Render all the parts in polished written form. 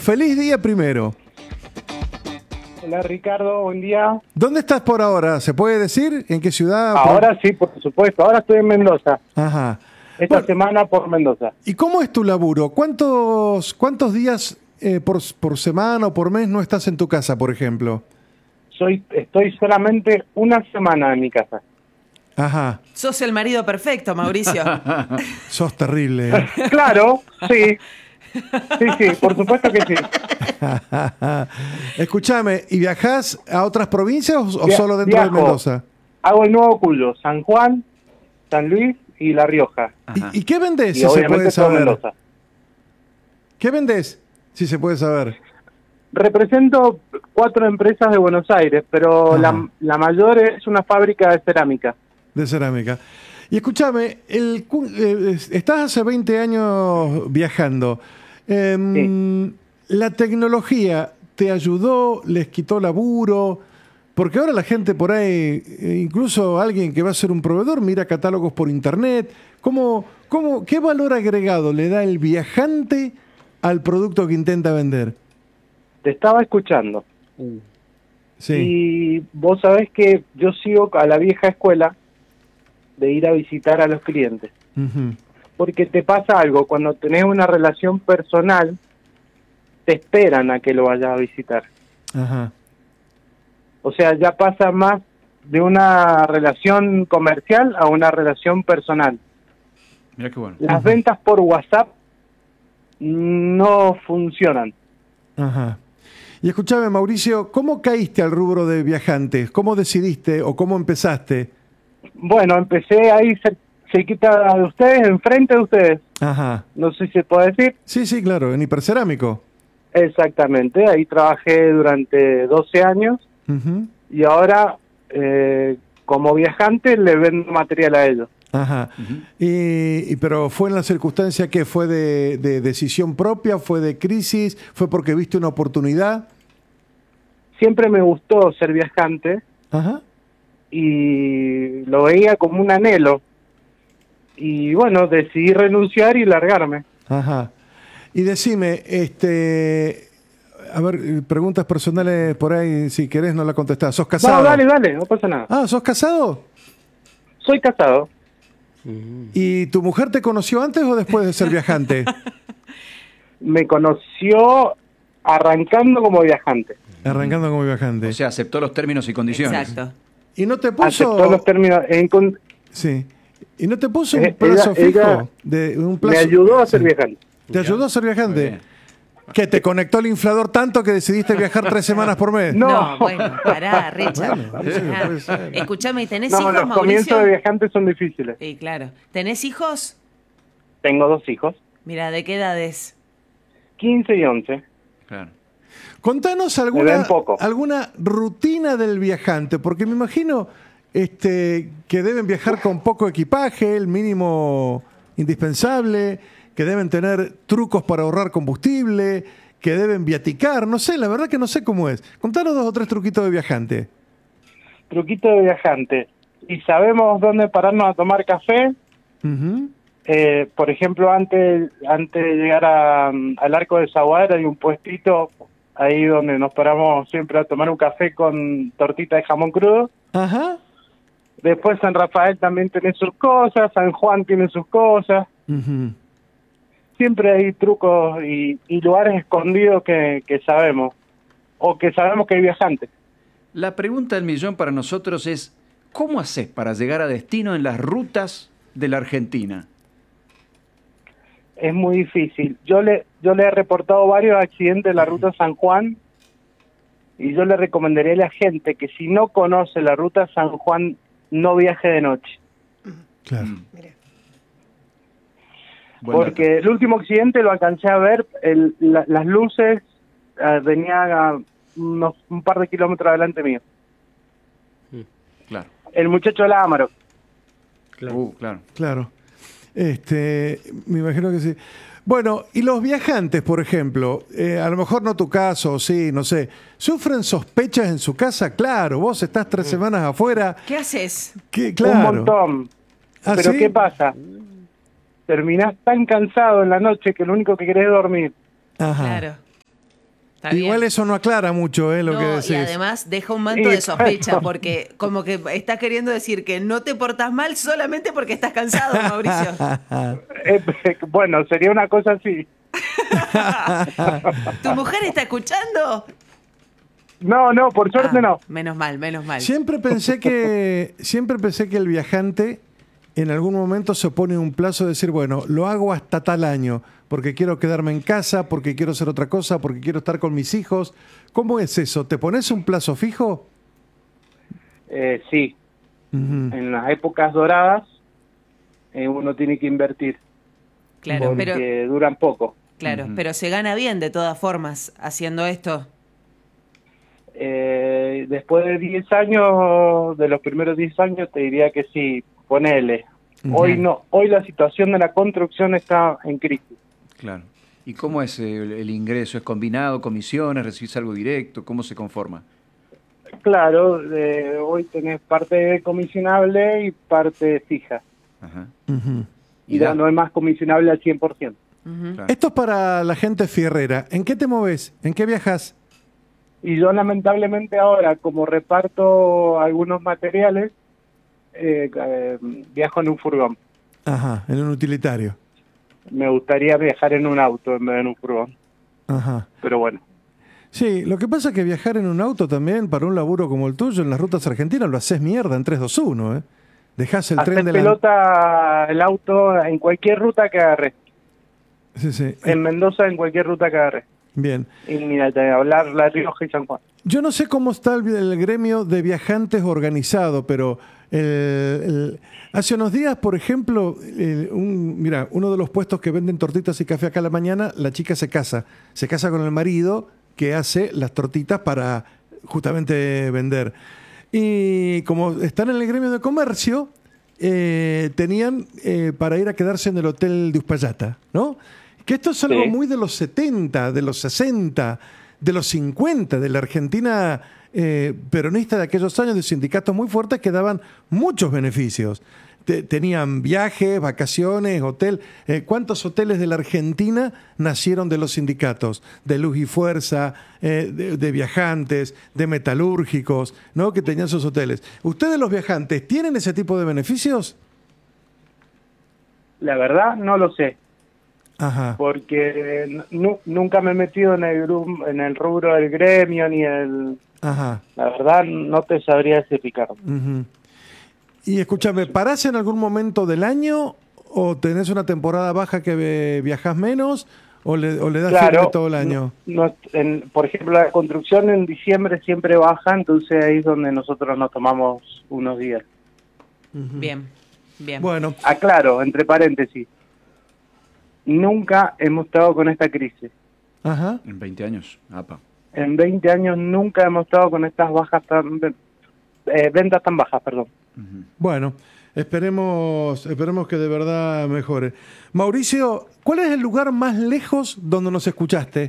feliz día primero. Hola Ricardo, buen día. ¿Dónde estás por ahora? ¿Se puede decir? ¿En qué ciudad? Ahora sí, por supuesto. Ahora estoy en Mendoza. Ajá. Esta semana por Mendoza. ¿Y cómo es tu laburo? ¿Cuántos días por semana o por mes no estás en tu casa, por ejemplo? Estoy solamente una semana en mi casa. Ajá. Sos el marido perfecto, Mauricio. Sos terrible, ¿eh? Claro, sí. Sí, por supuesto que sí. Escúchame, ¿y viajás a otras provincias o solo dentro Viajo. de Mendoza? Hago el Nuevo Cuyo, San Juan, San Luis y La Rioja. ¿Y qué vendés, Y si se obviamente puede todo saber? Mendoza. ¿Qué vendés, si se puede saber? Represento 4 empresas de Buenos Aires, pero Ajá. la mayor es una fábrica de cerámica. De cerámica. Y escúchame, estás hace 20 años viajando. Sí. ¿La tecnología te ayudó, les quitó laburo? Porque ahora la gente por ahí, incluso alguien que va a ser un proveedor, mira catálogos por internet. ¿Qué valor agregado le da el viajante al producto que intenta vender? Te estaba escuchando. Sí. Y vos sabés que yo sigo a la vieja escuela de ir a visitar a los clientes. Ujú. Porque te pasa algo, cuando tenés una relación personal, te esperan a que lo vayas a visitar. Ajá. O sea, ya pasa más de una relación comercial a una relación personal. Mira qué bueno. Las ventas por WhatsApp no funcionan. Ajá. Y escúchame, Mauricio, ¿cómo caíste al rubro de viajantes? ¿Cómo decidiste o cómo empezaste? Bueno, empecé ahí cerquita de ustedes, enfrente de ustedes. Ajá. No sé si se puede decir. Sí, claro, en hipercerámico. Exactamente, ahí trabajé durante 12 años Ujú. y ahora como viajante le vendo material a ellos. Ajá. Pero ¿fue en la circunstancia que fue de decisión propia, fue de crisis, fue porque viste una oportunidad? Siempre me gustó ser viajante Ajá. y lo veía como un anhelo. Y bueno, decidí renunciar y largarme. Ajá. Y decime, a ver, preguntas personales por ahí, si querés no la contestás. ¿Sos casado? No, dale, no pasa nada. Ah, ¿sos casado? Soy casado. ¿Y tu mujer te conoció antes o después de ser viajante? Me conoció arrancando como viajante. Arrancando como viajante. O sea, aceptó los términos y condiciones. Exacto. ¿Y no te puso...? Aceptó los términos. Sí. ¿Y no te puso un Ella- plazo fijo? ella Un plazo... Me ayudó a ser Sí. viajante. ¿Te ayudó a ser Muy viajante? bien. ¿Que te conectó el inflador tanto que decidiste viajar 3 semanas por mes? No. Bueno, pará, Richard. Bueno, sí, puede ser. Escuchame, ¿tenés No, hijos, los Mauricio? comienzos de viajantes son difíciles. Sí, claro. ¿Tenés hijos? Tengo 2 hijos, Mira, ¿de qué edades? 15 y 11. Claro. Contanos Me ven poco. alguna rutina del viajante, porque me imagino que deben viajar con poco equipaje, el mínimo indispensable, que deben tener trucos para ahorrar combustible, que deben viaticar, no sé, la verdad que no sé cómo es. Contanos 2 o 3 truquitos de viajante. Truquito de viajante. Y sabemos dónde pararnos a tomar café. Ujú. Por ejemplo, antes de llegar al Arco de Zaguadera hay un puestito ahí donde nos paramos siempre a tomar un café con tortita de jamón crudo. Ajá. Después San Rafael también tiene sus cosas, San Juan tiene sus cosas. Ujú. Siempre hay trucos y lugares escondidos que sabemos, o que sabemos que hay viajantes. La pregunta del millón para nosotros es, ¿cómo haces para llegar a destino en las rutas de la Argentina? Es muy difícil. Yo le he reportado varios accidentes de la ruta San Juan y yo le recomendaría a la gente que si no conoce la ruta San Juan no viaje de noche. Claro. Buen Porque el último accidente lo alcancé a ver, las luces venía un par de kilómetros adelante mío. dato. Claro. El muchacho de la Amaro. Claro. Claro. Me imagino que sí. Bueno, y los viajantes, por ejemplo, a lo mejor no tu caso, sí, no sé, ¿sufren sospechas en su casa? Claro, vos estás 3 semanas afuera. ¿Qué haces? Claro. Un montón. ¿Ah, Pero sí? ¿qué pasa? Terminás tan cansado en la noche que lo único que querés es dormir. Ajá. Claro. Está Igual bien. eso no aclara mucho lo No, que y decís. además deja un manto de sospecha, porque como que estás queriendo decir que no te portás mal solamente porque estás cansado, Mauricio. Bueno, sería una cosa así. ¿Tu mujer está escuchando? No, por suerte no. Menos mal, menos mal. Siempre pensé que el viajante en algún momento se pone un plazo de decir, bueno, lo hago hasta tal año, porque quiero quedarme en casa, porque quiero hacer otra cosa, porque quiero estar con mis hijos. ¿Cómo es eso? ¿Te pones un plazo fijo? Sí, Ujú. en las épocas doradas uno tiene que invertir, Claro, porque pero duran poco. claro, pero se gana bien de todas formas haciendo esto. Después de 10 años, de los primeros 10 años, te diría que sí, ponele. Hoy no, hoy la situación de la construcción está en crisis. Claro. ¿Y cómo es el ingreso? ¿Es combinado, comisiones, recibís algo directo? ¿Cómo se conforma? Claro, hoy tenés parte comisionable y parte fija. Ajá. Ujú. Y ya no es más comisionable al 100%. Ujú. Claro. Esto es para la gente fierrera. ¿En qué te moves? ¿En qué viajas? Y yo lamentablemente ahora, como reparto algunos materiales, viajo en un furgón. Ajá, en un utilitario. Me gustaría viajar en un auto en vez de en un furgón. Ajá. Pero bueno, Sí, lo que pasa es que viajar en un auto también, para un laburo como el tuyo, en las rutas argentinas, lo haces mierda en 3-2-1, ¿eh? Dejás el hacer tren de la... pelota el auto en cualquier ruta que agarre. Sí, sí. En Mendoza, en cualquier ruta que agarre. Bien. Y mira, te voy a hablar La Rioja y San Juan. Yo no sé cómo está el gremio de viajantes organizado, pero hace unos días, por ejemplo, mira, uno de los puestos que venden tortitas y café acá a la mañana, la chica se casa con el marido que hace las tortitas para justamente vender. Y como están en el gremio de comercio, tenían para ir a quedarse en el hotel de Uspallata, ¿no? Que esto es algo Sí. muy de los 70, de los 60, de los 50, de la Argentina peronista de aquellos años, de sindicatos muy fuertes que daban muchos beneficios. Tenían viajes, vacaciones, hotel. ¿Cuántos hoteles de la Argentina nacieron de los sindicatos? De Luz y Fuerza, de viajantes, de metalúrgicos, ¿no? Que tenían sus hoteles. ¿Ustedes los viajantes tienen ese tipo de beneficios? La verdad, no lo sé. Ajá. Porque nunca me he metido en en el rubro del gremio ni el... Ajá. La verdad, no te sabría decir, Ricardo. Ujú. Y escúchame, ¿parás en algún momento del año o tenés una temporada baja que viajás menos o le das firme todo el año? Por ejemplo, la construcción en diciembre siempre baja, entonces ahí es donde nosotros nos tomamos unos días. Ujú. Bien, bien. Bueno, Aclaro, entre paréntesis, nunca hemos estado con esta crisis. ajá. En 20 años. Apa. En 20 años nunca hemos estado con estas ventas tan bajas, perdón. Ujú. Bueno, esperemos que de verdad mejore. Mauricio, ¿cuál es el lugar más lejos donde nos escuchaste?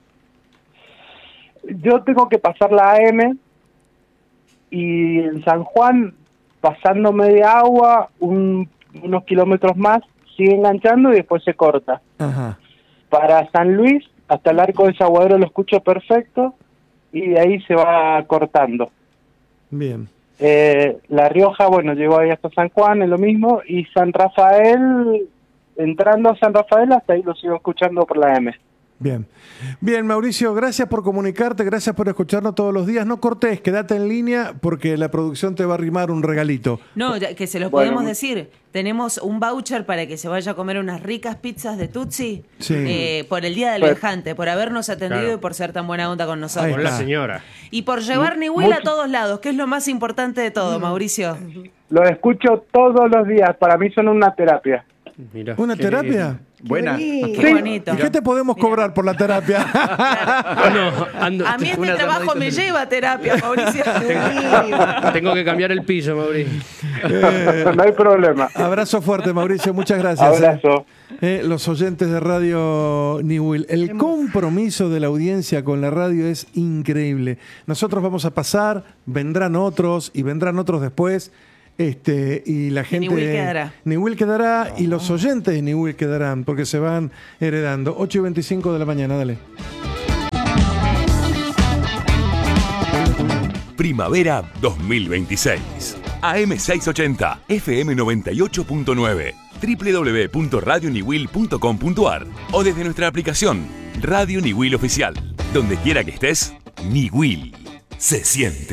Yo tengo que pasar la AM y en San Juan, pasando media agua, unos kilómetros más, sigue enganchando y después se corta. Ajá. Para San Luis, hasta el Arco del Saguadero lo escucho perfecto y de ahí se va cortando. Bien. La Rioja, bueno, llegó ahí hasta San Juan, es lo mismo, y San Rafael, entrando a San Rafael, hasta ahí lo sigo escuchando por la M. Bien. Bien, Mauricio, gracias por comunicarte, gracias por escucharnos todos los días. No cortes, quédate en línea porque la producción te va a arrimar un regalito. No, que se los Bueno. podemos decir. Tenemos un voucher para que se vaya a comer unas ricas pizzas de Tutsi Sí. por el Día del Pues- Viajante, por habernos atendido Claro. y por ser tan buena onda con Ahí nosotros. Con la está. señora. Y por llevar Niwil a todos lados, que es lo más importante de todo, Mauricio. Los escucho todos los días, para mí son una terapia. Mirá, ¿Una qué terapia? Buena. Qué bonito. ¿Y qué te podemos cobrar por la terapia? ando- A mí este Una trabajo llamadita me en el- lleva a terapia, Mauricio. Tengo que cambiar el piso, Mauricio. No hay problema. Abrazo fuerte, Mauricio, muchas gracias. Abrazo. Los oyentes de Radio Niwil, el compromiso de la audiencia con la radio es increíble. Nosotros vamos a pasar, vendrán otros y vendrán otros después. Y la gente. Niwil quedará. Niwil quedará y los oyentes de Niwil quedarán porque se van heredando. 8:25 de la mañana, dale. Primavera 2026. AM680, FM 98.9, www.radioniwil.com.ar o desde nuestra aplicación Radio Niwil Oficial. Donde quiera que estés, Niwil se siente.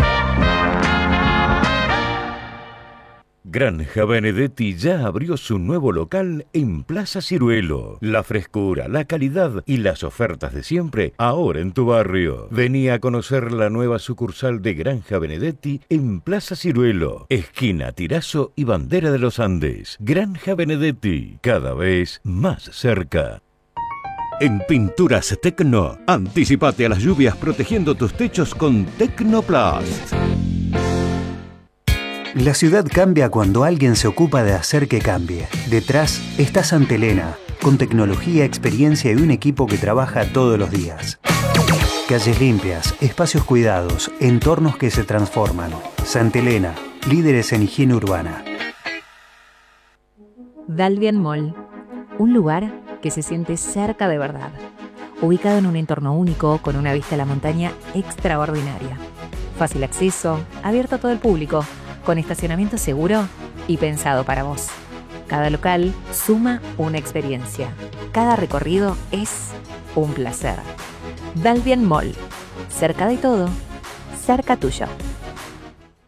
Granja Benedetti ya abrió su nuevo local en Plaza Ciruelo. La frescura, la calidad y las ofertas de siempre ahora en tu barrio. Vení a conocer la nueva sucursal de Granja Benedetti en Plaza Ciruelo, esquina Tirazo y Bandera de los Andes. Granja Benedetti, cada vez más cerca. En Pinturas Tecno, anticipate a las lluvias protegiendo tus techos con Tecnoplast. La ciudad cambia cuando alguien se ocupa de hacer que cambie. Detrás está Santa Elena, con tecnología, experiencia y un equipo que trabaja todos los días. Calles limpias, espacios cuidados, entornos que se transforman. Santa Elena, líderes en higiene urbana. Dalvian Mall, un lugar que se siente cerca de verdad. Ubicado en un entorno único, con una vista a la montaña extraordinaria. Fácil acceso, abierto a todo el público, con estacionamiento seguro y pensado para vos. Cada local suma una experiencia. Cada recorrido es un placer. Dalvian Mall. Cerca de todo, cerca tuyo.